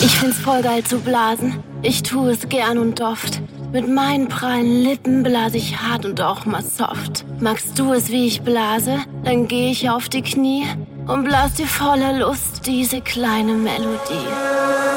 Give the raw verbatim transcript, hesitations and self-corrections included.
Ich find's voll geil zu blasen. Ich tu es gern und oft. Mit meinen prallen Lippen blase ich hart und auch mal soft. Magst du es, wie ich blase? Dann geh ich auf die Knie und blas dir voller Lust diese kleine Melodie.